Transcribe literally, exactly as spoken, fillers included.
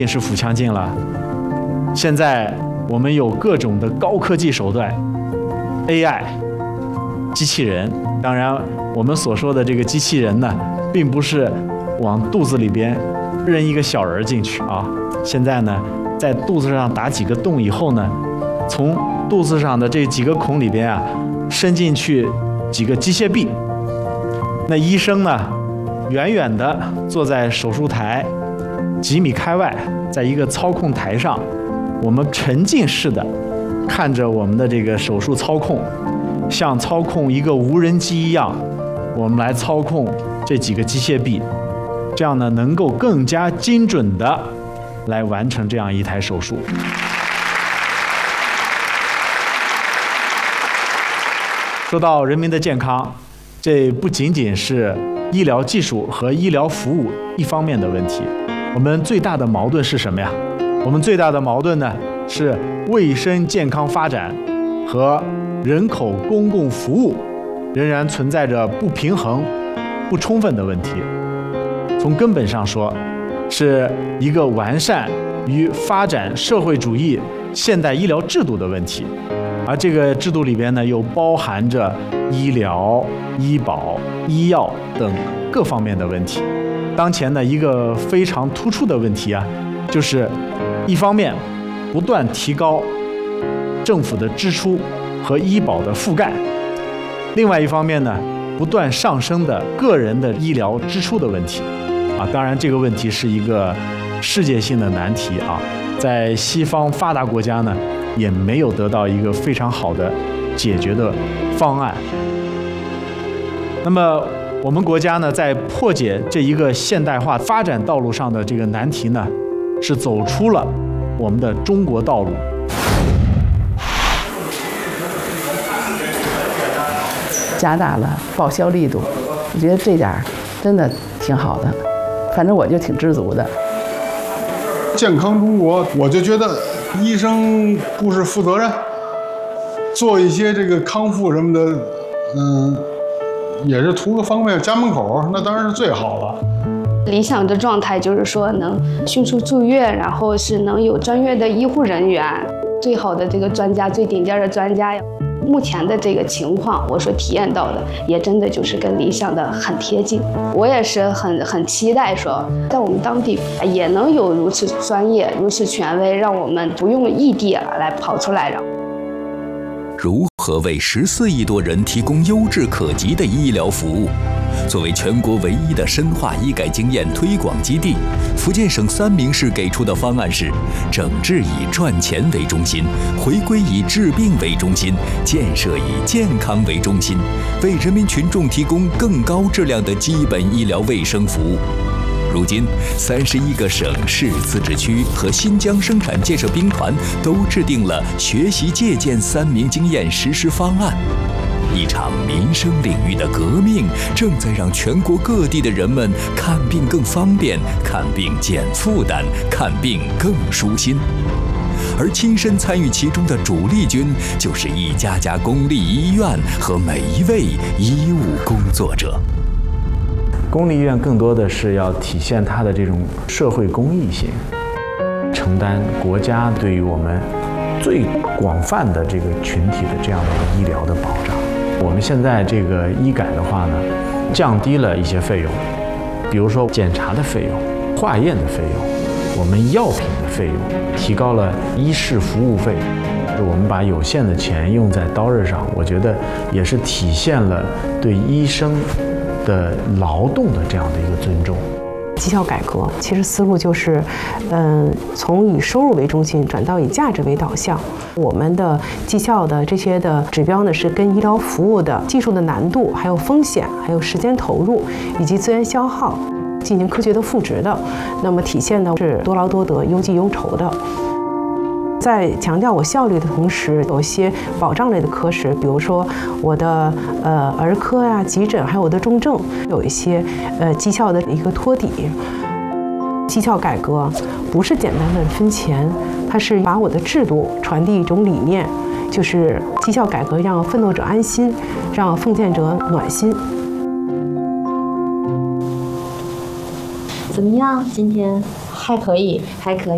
也是腹腔镜了。现在我们有各种的高科技手段 ，A I、机器人。当然，我们所说的这个机器人呢，并不是往肚子里边扔一个小人进去啊。现在呢，在肚子上打几个洞以后呢，从肚子上的这几个孔里边啊，伸进去几个机械臂。那医生呢，远远的坐在手术台几米开外，在一个操控台上，我们沉浸式的看着我们的这个手术操控，像操控一个无人机一样，我们来操控这几个机械臂，这样呢能够更加精准的来完成这样一台手术。说到人民的健康，这不仅仅是医疗技术和医疗服务一方面的问题，我们最大的矛盾是什么呀？我们最大的矛盾呢是卫生健康发展和人口公共服务仍然存在着不平衡、不充分的问题。从根本上说，是一个完善与发展社会主义现代医疗制度的问题。而这个制度里边呢，又包含着医疗、医保、医药等各方面的问题。当前呢，一个非常突出的问题啊，就是一方面不断提高政府的支出和医保的覆盖，另外一方面呢，不断上升的个人的医疗支出的问题。啊，当然这个问题是一个世界性的难题啊，在西方发达国家呢，也没有得到一个非常好的解决的方案。那么我们国家呢，在破解这一个现代化发展道路上的这个难题呢，是走出了我们的中国道路。 加大了报销力度，我觉得这点真的挺好的，反正我就挺知足的。 健康中国，我就觉得医生不是负责任，做一些这个康复什么的，嗯，也是图个方便，家门口那当然是最好了。 理想的状态就是说能迅速住院，然后是能有专业的医护人员，最好的这个专家，最顶尖的专家。目前的这个情况，我所体验到的也真的就是跟理想的很贴近。我也是很很期待说，在我们当地也能有如此专业、如此权威，让我们不用异地来跑出来。 如何为十四亿多人提供优质可及的医疗服务？作为全国唯一的深化医改经验推广基地，福建省三明市给出的方案是：整治以赚钱为中心，回归以治病为中心，建设以健康为中心，为人民群众提供更高质量的基本医疗卫生服务。如今，三十一个省市自治区和新疆生产建设兵团都制定了学习借鉴三明经验实施方案。一场民生领域的革命正在让全国各地的人们看病更方便，看病减负担，看病更舒心。而亲身参与其中的主力军，就是一家家公立医院和每一位医务工作者。 公立医院更多的是要体现它的这种社会公益性，承担国家对于我们最广泛的这个群体的这样的一个医疗的保障。我们现在这个医改的话呢，降低了一些费用，比如说检查的费用、化验的费用、我们药品的费用，提高了医事服务费。我们把有限的钱用在刀刃上，我觉得也是体现了对医生的劳动的这样的一个尊重。 绩效改革其实思路就是，嗯，从以收入为中心转到以价值为导向。我们的绩效的这些的指标呢，是跟医疗服务的技术的难度、还有风险、还有时间投入以及资源消耗进行科学的赋值的。那么体现的是多劳多得、优绩优酬的。在强调我效率的同时，有一些保障类的科室，比如说我的呃儿科啊、急诊，还有我的重症，有一些呃绩效的一个托底。绩效改革不是简单的分钱，它是把我的制度传递一种理念，就是绩效改革让奋斗者安心，让奉献者暖心。 怎么样？今天还可以， 还可以。